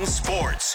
Sports.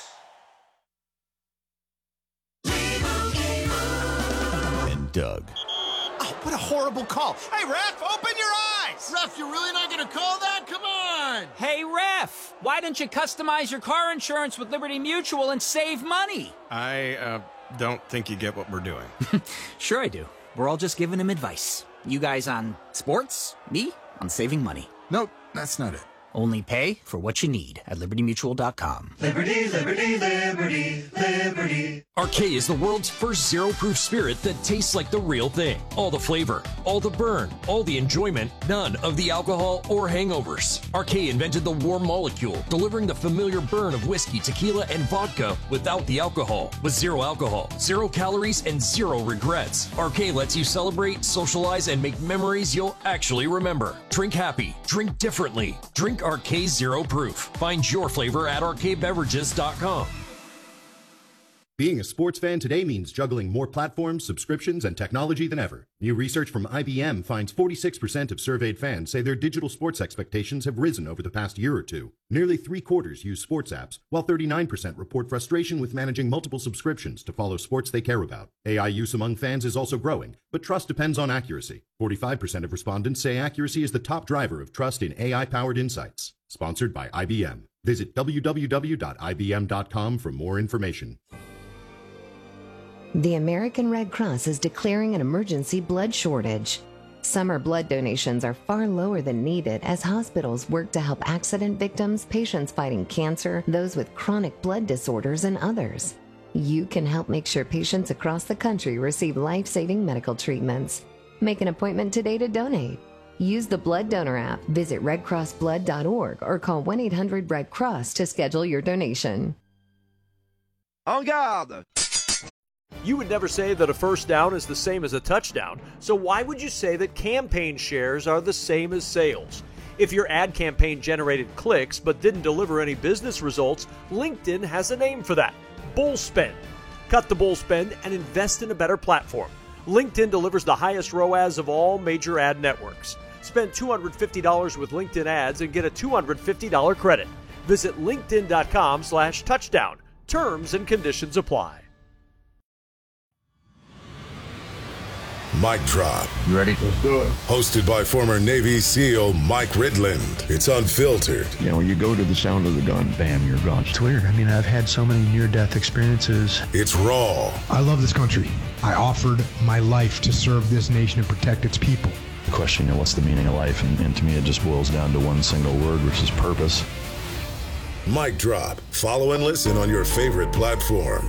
And Doug. Oh, what a horrible call. Hey, ref, open your eyes. Ref, you're really not going to call that? Come on. Hey, ref, why don't you customize your car insurance with Liberty Mutual and save money? I don't think you get what we're doing. Sure I do. We're all just giving him advice. You guys on sports, me on saving money. Nope, that's not it. Only pay for what you need at libertymutual.com. Liberty, liberty, liberty, liberty. Arcade is the world's first zero-proof spirit that tastes like the real thing. All the flavor, all the burn, all the enjoyment, none of the alcohol or hangovers. Arcade invented the warm molecule, delivering the familiar burn of whiskey, tequila, and vodka without the alcohol. With zero alcohol, 0 calories, and 0 regrets. Arcade lets you celebrate, socialize, and make memories you'll actually remember. Drink happy, drink differently, drink Arcade Zero Proof. Find your flavor at arcadebeverages.com. Being a sports fan today means juggling more platforms, subscriptions, and technology than ever. New research from IBM finds 46% of surveyed fans say their digital sports expectations have risen over the past year or two. Nearly 3/4 use sports apps, while 39% report frustration with managing multiple subscriptions to follow sports they care about. AI use among fans is also growing, but trust depends on accuracy. 45% of respondents say accuracy is the top driver of trust in AI-powered insights. Sponsored by IBM. Visit www.ibm.com for more information. The American Red Cross is declaring an emergency blood shortage. Summer blood donations are far lower than needed as hospitals work to help accident victims, patients fighting cancer, those with chronic blood disorders, and others. You can help make sure patients across the country receive life-saving medical treatments. Make an appointment today to donate. Use the Blood Donor app, visit redcrossblood.org, or call 1-800-RED-CROSS to schedule your donation. En garde! You would never say that a first down is the same as a touchdown, so why would you say that campaign shares are the same as sales? If your ad campaign generated clicks but didn't deliver any business results, LinkedIn has a name for that: bull spend. Cut the bull spend and invest in a better platform. LinkedIn delivers the highest ROAS of all major ad networks. Spend $250 with LinkedIn ads and get a $250 credit. Visit linkedin.com/touchdown. Terms and conditions apply. Mic Drop. You ready? Let's do it. Hosted by former Navy SEAL Mike Ridland. It's unfiltered. You know, when you go to the sound of the gun, bam, you're gone. It's weird. I mean, I've had so many near-death experiences. It's raw. I love this country. I offered my life to serve this nation and protect its people. The question, what's the meaning of life? And to me, it just boils down to one single word, which is purpose. Mic Drop. Follow and listen on your favorite platform.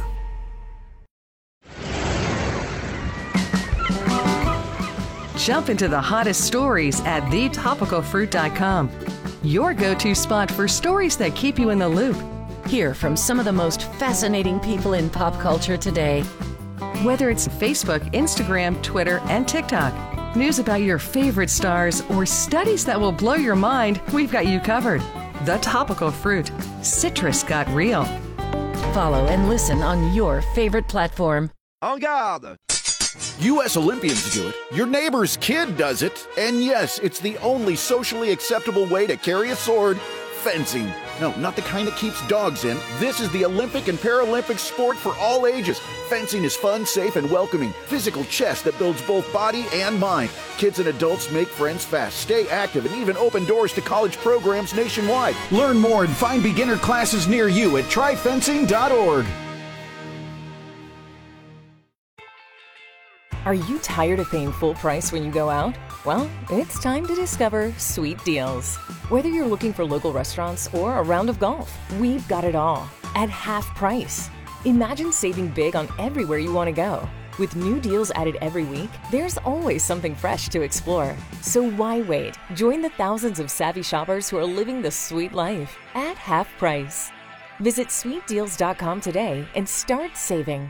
Jump into the hottest stories at thetopicalfruit.com. Your go-to spot for stories that keep you in the loop. Hear from some of the most fascinating people in pop culture today. Whether it's Facebook, Instagram, Twitter, and TikTok, news about your favorite stars, or studies that will blow your mind, we've got you covered. The Topical Fruit. Citrus got real. Follow and listen on your favorite platform. En garde! U.S. Olympians do it, your neighbor's kid does it, and yes, it's the only socially acceptable way to carry a sword: fencing. No, not the kind that keeps dogs in. This is the Olympic and Paralympic sport for all ages. Fencing is fun, safe, and welcoming. Physical chess that builds both body and mind. Kids and adults make friends fast, stay active, and even open doors to college programs nationwide. Learn more and find beginner classes near you at tryfencing.org. Are you tired of paying full price when you go out? Well, it's time to discover Sweet Deals. Whether you're looking for local restaurants or a round of golf, we've got it all at half price. Imagine saving big on everywhere you want to go. With new deals added every week, there's always something fresh to explore. So why wait? Join the thousands of savvy shoppers who are living the sweet life at half price. Visit sweetdeals.com today and start saving.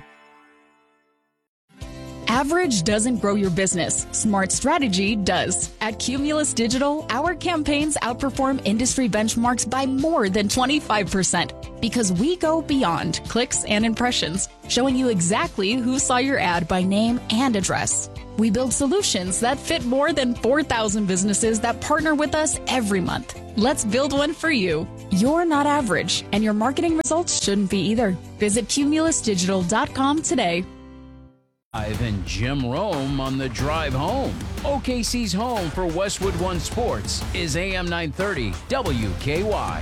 Average doesn't grow your business. Smart strategy does. At Cumulus Digital, our campaigns outperform industry benchmarks by more than 25% because we go beyond clicks and impressions, showing you exactly who saw your ad by name and address. We build solutions that fit more than 4,000 businesses that partner with us every month. Let's build one for you. You're not average, and your marketing results shouldn't be either. Visit cumulusdigital.com today. I've been Jim Rome on the drive home. OKC's home for Westwood One Sports is AM 930 WKY.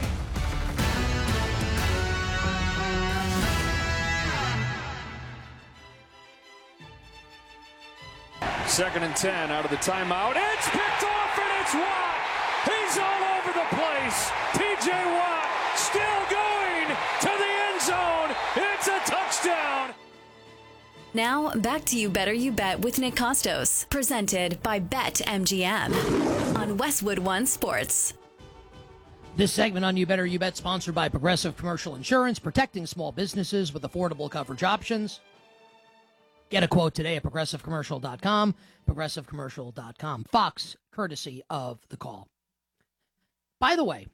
Second and 10 out of the timeout. It's picked off, and it's Watt. He's all over the place. T.J. Watt still going to the end zone. It's a touchdown. Now, back to You Better You Bet with Nick Costos, presented by BetMGM on Westwood One Sports. This segment on You Better You Bet sponsored by Progressive Commercial Insurance, protecting small businesses with affordable coverage options. Get a quote today at progressivecommercial.com, progressivecommercial.com. Fox, courtesy of the call. By the way,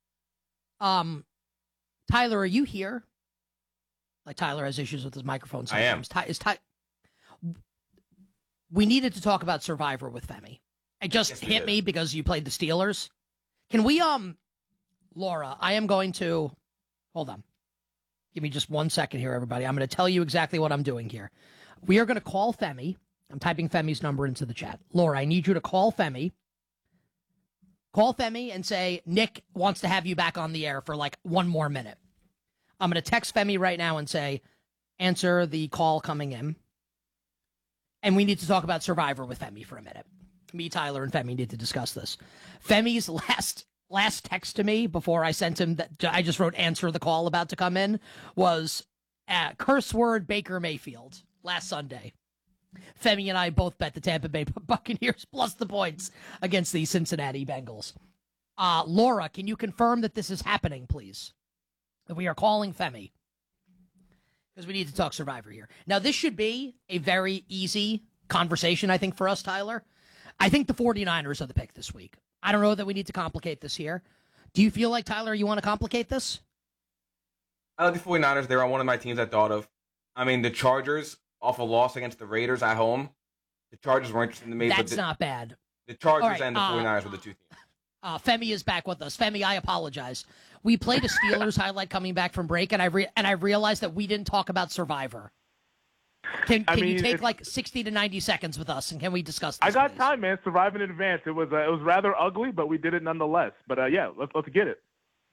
Tyler, are you here? Like, Tyler has issues with his microphone sometimes. I am. We needed to talk about Survivor with Femi. It just hit me because you played the Steelers. Can we, Laura, I am going to, hold on. Give me just 1 second here, everybody. I'm going to tell you exactly what I'm doing here. We are going to call Femi. I'm typing Femi's number into the chat. Laura, I need you to call Femi. Call Femi and say, Nick wants to have you back on the air for like 1 more minute. I'm going to text Femi right now and say, answer the call coming in. And we need to talk about Survivor with Femi for a minute. Me, Tyler, and Femi need to discuss this. Femi's last text to me before I sent him that I just wrote answer the call about to come in was curse word Baker Mayfield last Sunday. Femi and I both bet the Tampa Bay Buccaneers plus the points against the Cincinnati Bengals. Laura, can you confirm that this is happening, please? That we are calling Femi. Because we need to talk Survivor here. Now, this should be a very easy conversation, I think, for us, Tyler. I think the 49ers are the pick this week. I don't know that we need to complicate this here. Do you feel like, Tyler, you want to complicate this? The 49ers, they were one of my teams I thought of. I mean, the Chargers, off a loss against the Raiders at home, the Chargers were interesting to me. That's not bad. The Chargers and the 49ers were the two teams. Femi is back with us. Femi, I apologize. We played a Steelers highlight coming back from break, and I realized that we didn't talk about Survivor. Can you take like 60 to 90 seconds with us, and can we discuss this? I got please? time, man. Survive in advance. It was rather ugly, but we did it nonetheless. But yeah, let's get it.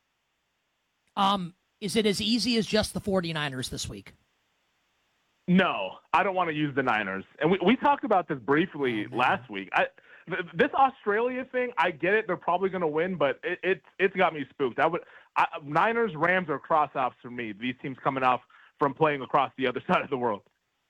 Is it as easy as just the 49ers this week? No, I don't want to use the Niners. And we talked about this briefly last week. This Australia thing, I get it. They're probably going to win, but it's got me spooked. Niners, Rams are cross-offs for me. These teams coming off from playing across the other side of the world.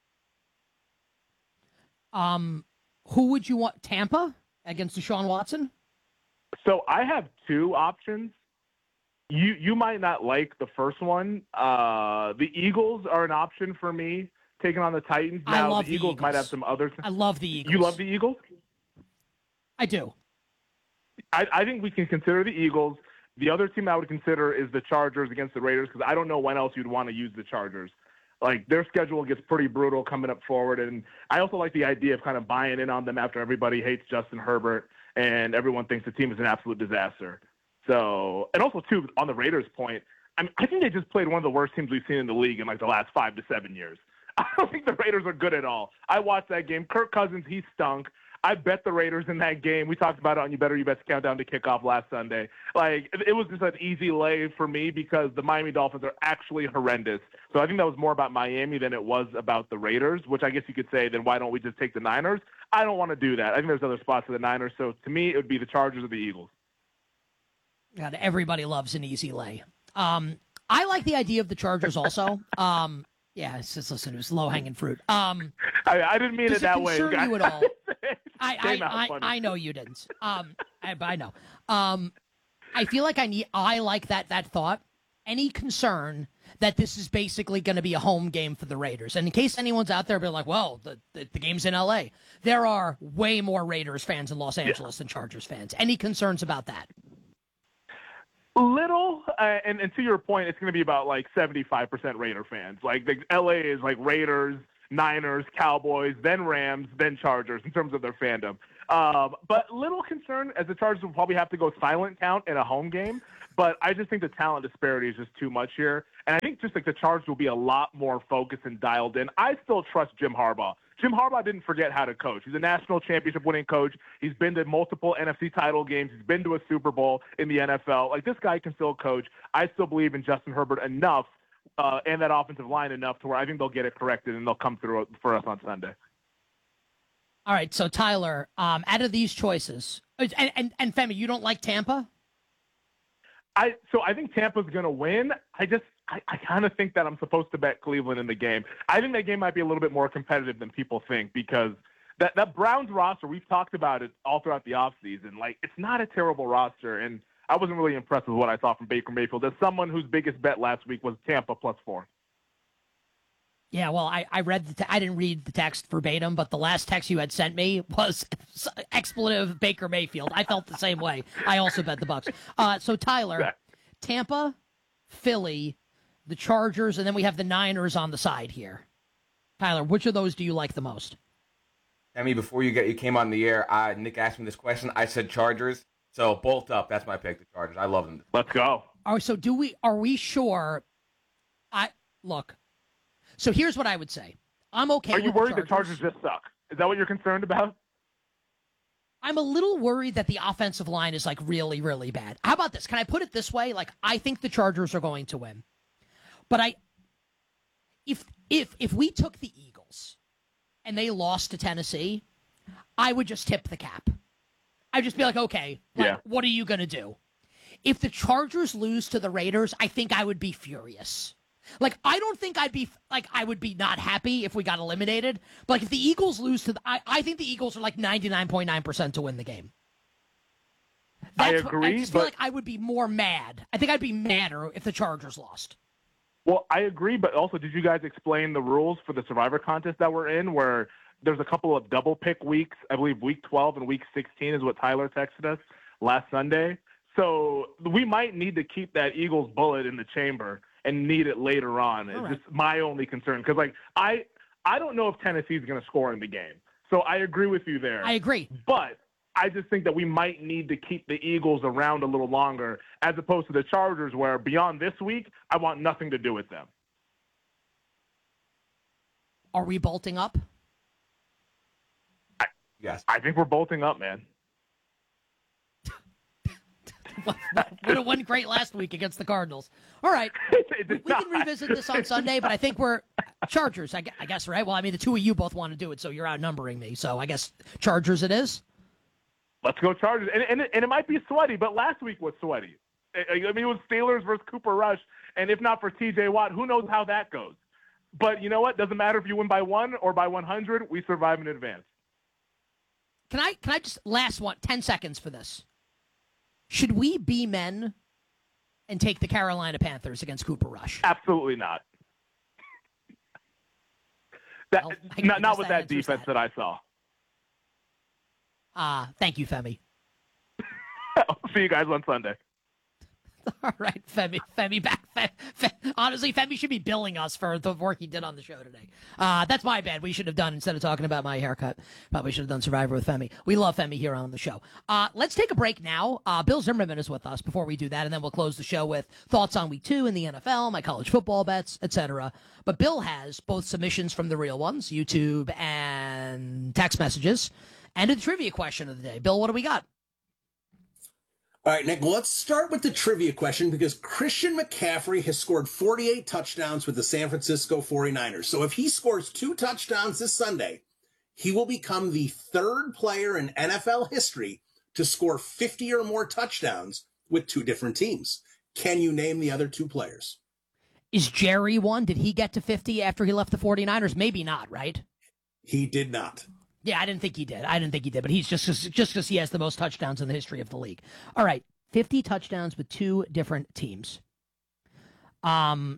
Who would you want? Tampa against Deshaun Watson? So I have two options. You might not like the first one. The Eagles are an option for me, taking on the Titans. Now, I love the Eagles might have some others. I love the Eagles. You love the Eagles? I do. I think we can consider the Eagles. The other team I would consider is the Chargers against the Raiders, because I don't know when else you'd want to use the Chargers. Like, their schedule gets pretty brutal coming up forward, and I also like the idea of kind of buying in on them after everybody hates Justin Herbert and everyone thinks the team is an absolute disaster. So, and also, too, on the Raiders' point, I think they just played one of the worst teams we've seen in the league in like the last 5 to 7 years. I don't think the Raiders are good at all. I watched that game. Kirk Cousins, he stunk. I bet the Raiders in that game. We talked about it on You Better You Bet's Countdown to Kickoff last Sunday. Like, it was just an easy lay for me because the Miami Dolphins are actually horrendous. So I think that was more about Miami than it was about the Raiders, which I guess you could say, then why don't we just take the Niners? I don't want to do that. I think there's other spots for the Niners. So to me, it would be the Chargers or the Eagles. God, everybody loves an easy lay. I like the idea of the Chargers also. Yeah, it's just, listen, it was low-hanging fruit. I didn't mean it that way. Does it concern you at all? I know you didn't. I know. I feel like I like that thought. Any concern that this is basically going to be a home game for the Raiders. And in case anyone's out there being like, well, the game's in L.A., there are way more Raiders fans in Los Angeles than Chargers fans. Any concerns about that? Little, and to your point, it's going to be about like 75% Raider fans. Like the LA is like Raiders, Niners, Cowboys, then Rams, then Chargers in terms of their fandom. But little concern, as the Chargers will probably have to go silent count in a home game. But I just think the talent disparity is just too much here. And I think just like the Chargers will be a lot more focused and dialed in. I still trust Jim Harbaugh. Jim Harbaugh didn't forget how to coach. He's a national championship winning coach. He's been to multiple NFC title games. He's been to a Super Bowl in the NFL. Like, this guy can still coach. I still believe in Justin Herbert enough and that offensive line enough to where I think they'll get it corrected and they'll come through for us on Sunday. All right, so Tyler, out of these choices, and Femi, you don't like Tampa? So I think Tampa's going to win. I kind of think that I'm supposed to bet Cleveland in the game. I think that game might be a little bit more competitive than people think because that Browns roster, we've talked about it all throughout the offseason. Like, it's not a terrible roster, and I wasn't really impressed with what I saw from Baker Mayfield as someone whose biggest bet last week was Tampa +4. Yeah, well, I read I didn't read the text verbatim, but the last text you had sent me was expletive Baker Mayfield. I felt the same way. I also bet the Bucs. So Tyler, Tampa, Philly, the Chargers, and then we have the Niners on the side here. Tyler, which of those do you like the most? I mean, before you came on the air, Nick asked me this question. I said Chargers. So bolt up. That's my pick, the Chargers. I love them. Let's go. All right, so are we sure? Look. So here's what I would say. I'm okay with the Chargers. Are you worried the Chargers just suck? Is that what you're concerned about? I'm a little worried that the offensive line is like really, really bad. How about this? Can I put it this way? Like, I think the Chargers are going to win. But if we took the Eagles and they lost to Tennessee, I would just tip the cap. I'd just be like, okay, what are you going to do? If the Chargers lose to the Raiders, I think I would be furious. Like, I don't think I would be not happy if we got eliminated. But like, if the Eagles lose I think the Eagles are like 99.9% to win the game. I agree. I just feel like I would be more mad. I think I'd be madder if the Chargers lost. Well, I agree, but also, did you guys explain the rules for the Survivor contest that we're in, where there's a couple of double pick weeks? I believe week 12 and week 16 is what Tyler texted us last Sunday. So we might need to keep that Eagles bullet in the chamber and need it later on. It's just my only concern. Because, like, I don't know if Tennessee's going to score in the game. So I agree with you there. I agree. But I just think that we might need to keep the Eagles around a little longer as opposed to the Chargers, where beyond this week, I want nothing to do with them. Are we bolting up? Yes. I think we're bolting up, man. Would have won great last week against the Cardinals. All right. We can revisit this on Sunday, but I think we're Chargers, I guess, right? Well, I mean, the two of you both want to do it, so you're outnumbering me. So I guess Chargers it is. Let's go Chargers. And it might be sweaty, but last week was sweaty. I mean, it was Steelers versus Cooper Rush, and if not for TJ Watt, who knows how that goes. But you know what? Doesn't matter if you win by 1 or by 100, we survive in advance. Can I just last 10 seconds for this? Should we be men and take the Carolina Panthers against Cooper Rush? Absolutely not. Not with that defense that I saw. Thank you, Femi. I'll see you guys on Sunday. All right, Femi back. Honestly, Femi should be billing us for the work he did on the show today. That's my bad. We should have done, instead of talking about my haircut, probably should have done Survivor with Femi. We love Femi here on the show. Let's take a break now. Bill Zimmerman is with us before we do that, and then we'll close the show with thoughts on Week 2 in the NFL, my college football bets, etc. But Bill has both submissions from the real ones, YouTube and text messages, and a trivia question of the day. Bill, what do we got? All right, Nick, let's start with the trivia question because Christian McCaffrey has scored 48 touchdowns with the San Francisco 49ers. So if he scores 2 touchdowns this Sunday, he will become the 3rd player in NFL history to score 50 or more touchdowns with 2 different teams. Can you name the other 2 players? Is Jerry one? Did he get to 50 after he left the 49ers? Maybe not, right? He did not. Yeah, I didn't think he did, but he's just because he has the most touchdowns in the history of the league. All right, 50 touchdowns with 2 different teams. Okay,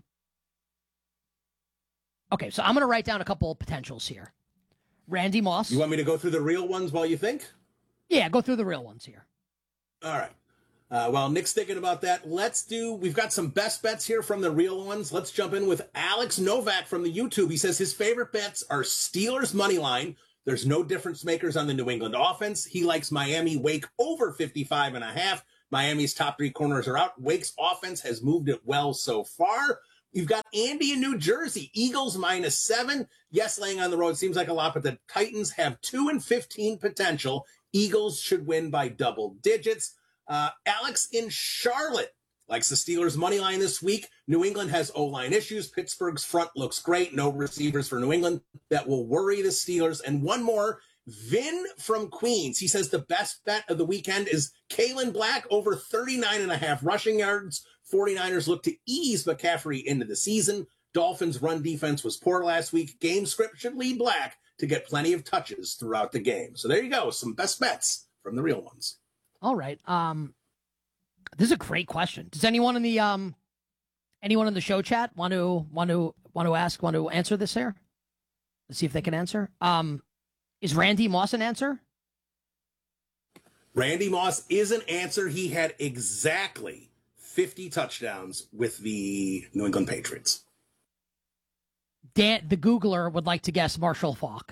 so I'm going to write down a couple of potentials here. Randy Moss. You want me to go through the real ones while you think? Yeah, go through the real ones here. All right. While Nick's thinking about that, we've got some best bets here from the real ones. Let's jump in with Alex Novak from the YouTube. He says his favorite bets are Steelers money line. There's no difference makers on the New England offense. He likes Miami Wake over 55.5. Miami's top 3 corners are out. Wake's offense has moved it well so far. You've got Andy in New Jersey. Eagles -7. Yes, laying on the road seems like a lot, but the Titans have 2-15 potential. Eagles should win by double digits. Alex in Charlotte likes the Steelers' money line this week. New England has O-line issues. Pittsburgh's front looks great. No receivers for New England. That will worry the Steelers. And one more, Vin from Queens. He says the best bet of the weekend is Kalen Black over 39.5 rushing yards. 49ers look to ease McCaffrey into the season. Dolphins' run defense was poor last week. Game script should lead Black to get plenty of touches throughout the game. So there you go. Some best bets from the real ones. All right. This is a great question. Does anyone in the show chat want to answer this here? Let's see if they can answer. Is Randy Moss an answer? Randy Moss is an answer. He had exactly 50 touchdowns with the New England Patriots. Dan, the Googler, would like to guess Marshall Faulk.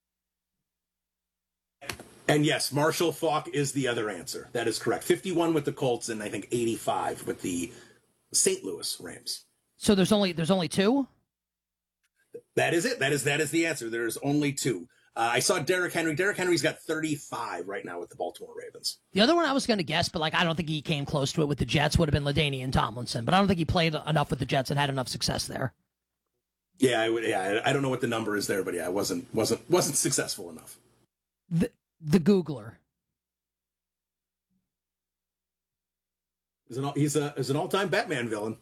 And yes, Marshall Faulk is the other answer. That is correct. 51 with the Colts and I think 85 with the St. Louis Rams. So there's only 2? That is it. That is the answer. There's only 2. I saw Derrick Henry. Derrick Henry's got 35 right now with the Baltimore Ravens. The other one I was going to guess, but I don't think he came close to it with the Jets, would have been LaDainian Tomlinson. But I don't think he played enough with the Jets and had enough success there. Yeah, I don't know what the number is there, but yeah, I wasn't successful enough. The Googler. He's an all-time Batman villain.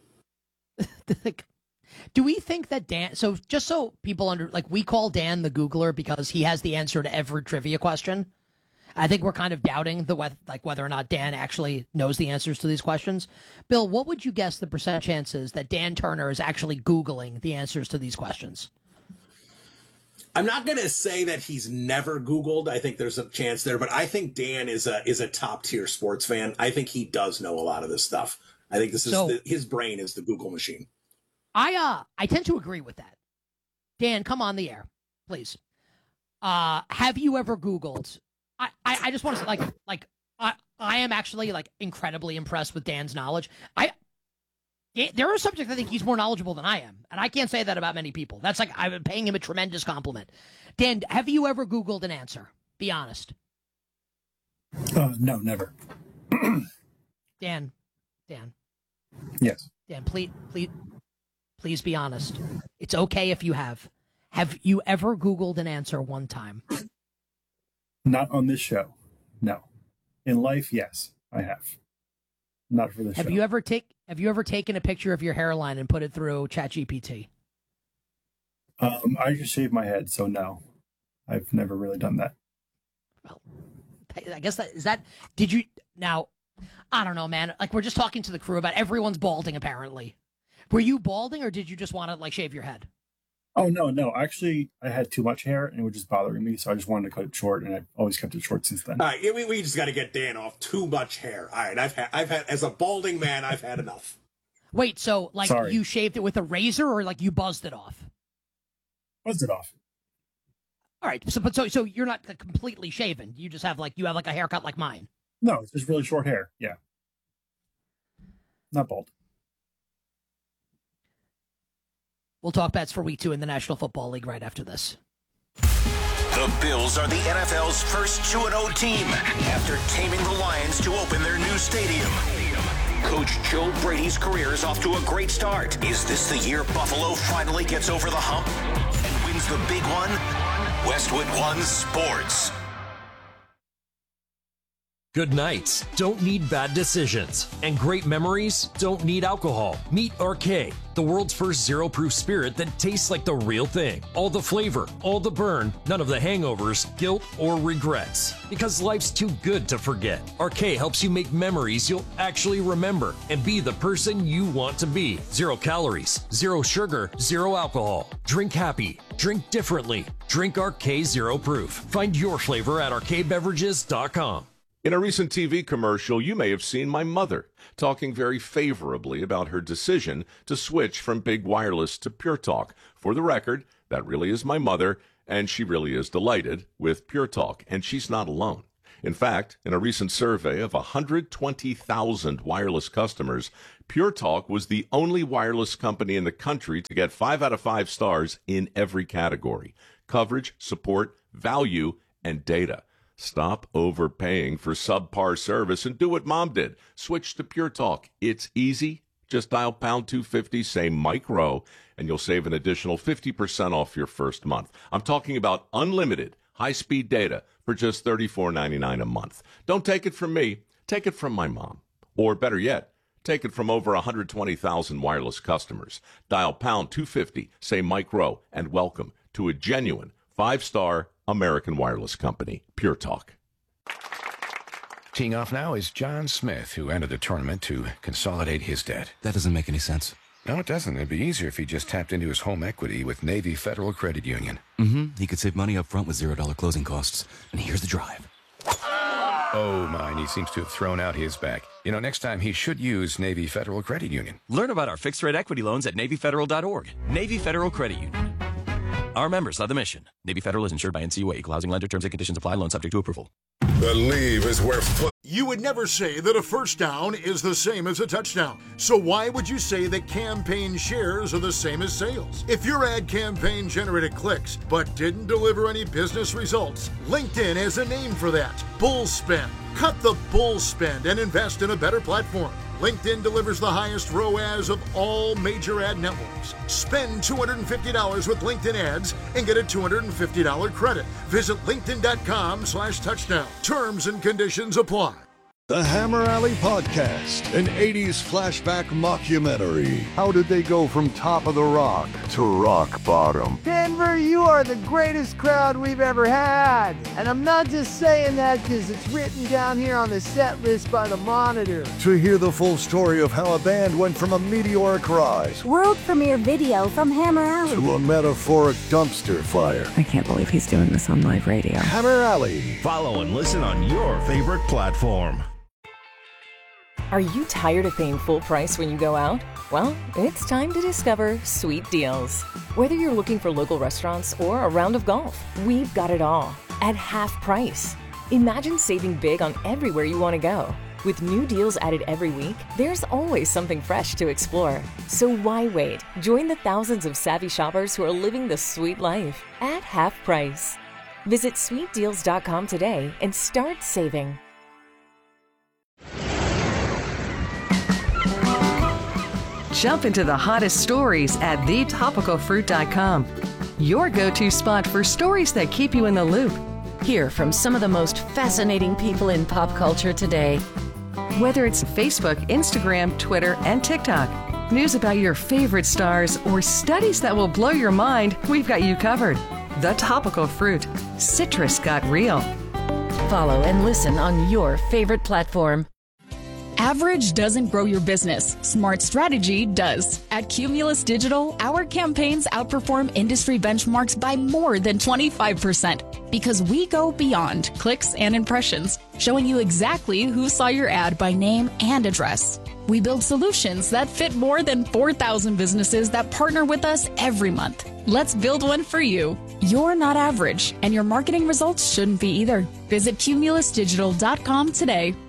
Do we think that Dan, so just so people we call Dan the Googler because he has the answer to every trivia question. I think we're kind of doubting whether or not Dan actually knows the answers to these questions. Bill, what would you guess the percent chances that Dan Turner is actually Googling the answers to these questions? I'm not going to say that he's never Googled. I think there's a chance there, but I think Dan is a top tier sports fan. I think he does know a lot of this stuff. I think this is his brain is the Google machine. I tend to agree with that. Dan, come on the air, please. Have you ever Googled? I just want to say, I am actually incredibly impressed with Dan's knowledge. There are subjects I think he's more knowledgeable than I am, and I can't say that about many people. That's I'm paying him a tremendous compliment. Dan, have you ever Googled an answer? Be honest. No, never. Dan. Yes. Dan, please be honest. It's okay if you have. Have you ever Googled an answer one time? Not on this show. No. In life, yes, I have. Not for this show. Have you ever taken a picture of your hairline and put it through ChatGPT? I just shaved my head, so no. I've never really done that. Well, I guess did you, now, I don't know, man. We're just talking to the crew about everyone's balding, apparently. Were you balding, or did you just want to, shave your head? Oh, no. Actually, I had too much hair, and it was just bothering me, so I just wanted to cut it short, and I've always kept it short since then. All right, we just got to get Dan off too much hair. All right, I've had, as a balding man, I've had enough. Wait, so, Sorry. You shaved it with a razor, or, you buzzed it off? Buzzed it off. All right, so you're not completely shaven. You just have, you have, a haircut like mine. No, it's just really short hair, yeah. Not bald. We'll talk bets for week 2 in the National Football League right after this. The Bills are the NFL's first 2-0 team after taming the Lions to open their new stadium. Coach Joe Brady's career is off to a great start. Is this the year Buffalo finally gets over the hump and wins the big one? Westwood One Sports. Good nights don't need bad decisions, and great memories don't need alcohol. Meet RK, the world's first zero-proof spirit that tastes like the real thing. All the flavor, all the burn, none of the hangovers, guilt, or regrets. Because life's too good to forget. RK helps you make memories you'll actually remember and be the person you want to be. 0 calories, 0 sugar, 0 alcohol. Drink happy. Drink differently. Drink RK Zero Proof. Find your flavor at rkbeverages.com. In a recent TV commercial, you may have seen my mother talking very favorably about her decision to switch from Big Wireless to Pure Talk. For the record, that really is my mother, and she really is delighted with Pure Talk, and she's not alone. In fact, in a recent survey of 120,000 wireless customers, Pure Talk was the only wireless company in the country to get 5 out of 5 stars in every category: coverage, support, value, and data. Stop overpaying for subpar service and do what Mom did. Switch to Pure Talk. It's easy. Just dial pound 250, say Mike Rowe, and you'll save an additional 50% off your first month. I'm talking about unlimited high-speed data for just $34.99 a month. Don't take it from me. Take it from my mom. Or better yet, take it from over 120,000 wireless customers. Dial pound 250, say Mike Rowe, and welcome to a genuine 5-star American wireless company, Pure Talk. Teeing off now is John Smith, who entered the tournament to consolidate his debt. That doesn't make any sense. No, it doesn't. It'd be easier if he just tapped into his home equity with Navy Federal Credit Union. He could save money up front with $0 closing costs. And here's the drive. Oh, my, he seems to have thrown out his back. You know, next time he should use Navy Federal Credit Union. Learn about our fixed-rate equity loans at NavyFederal.org. Navy Federal Credit Union. Our members love the mission. Navy Federal is insured by NCUA. Equal housing lender. Terms and conditions apply. Loan subject to approval. Believe is where You would never say that a first down is the same as a touchdown. So why would you say that campaign shares are the same as sales? If your ad campaign generated clicks but didn't deliver any business results, LinkedIn has a name for that: bull spend. Cut the bull spend and invest in a better platform. LinkedIn delivers the highest ROAS of all major ad networks. Spend $250 with LinkedIn ads and get a $250 credit. Visit linkedin.com/touchdown. Terms and conditions apply. The Hammer Alley Podcast, an 80s flashback mockumentary. How did they go from top of the rock to rock bottom? Denver, you are the greatest crowd we've ever had. And I'm not just saying that because it's written down here on the set list by the Monitor. To hear the full story of how a band went from a meteoric rise, world premiere video from Hammer Alley, to a metaphoric dumpster fire. I can't believe he's doing this on live radio. Hammer Alley. Follow and listen on your favorite platform. Are you tired of paying full price when you go out? Well, it's time to discover Sweet Deals. Whether you're looking for local restaurants or a round of golf, we've got it all at half price. Imagine saving big on everywhere you want to go. With new deals added every week, there's always something fresh to explore. So why wait? Join the thousands of savvy shoppers who are living the sweet life at half price. Visit sweetdeals.com today and start saving. Jump into the hottest stories at thetopicalfruit.com. Your go-to spot for stories that keep you in the loop. Hear from some of the most fascinating people in pop culture today. Whether it's Facebook, Instagram, Twitter, and TikTok, news about your favorite stars, or studies that will blow your mind, we've got you covered. The Topical Fruit. Citrus got real. Follow and listen on your favorite platform. Average doesn't grow your business. Smart strategy does. At Cumulus Digital, our campaigns outperform industry benchmarks by more than 25% because we go beyond clicks and impressions, showing you exactly who saw your ad by name and address. We build solutions that fit more than 4,000 businesses that partner with us every month. Let's build one for you. You're not average, and your marketing results shouldn't be either. Visit cumulusdigital.com today.